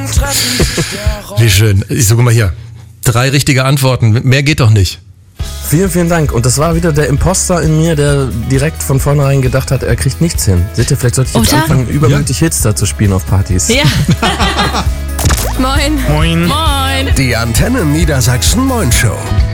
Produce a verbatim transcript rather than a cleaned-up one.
Wie schön. Ich sage mal hier, drei richtige Antworten, mehr geht doch nicht. Vielen, vielen Dank. Und das war wieder der Imposter in mir, der direkt von vornherein gedacht hat, er kriegt nichts hin. Seht ihr, vielleicht sollte ich jetzt Oder? anfangen, übermütig Hits da zu spielen auf Partys. Ja. Moin. Moin. Moin. Die Antenne Niedersachsen Moin Show.